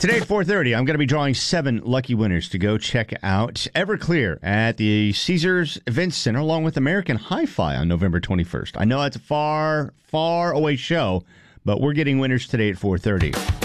Today at 4:30, I'm going to be drawing 7 lucky winners to go check out Everclear at the Caesars Events Center, along with American Hi-Fi on November 21st. I know that's a far, far away show, but we're getting winners today at 4:30.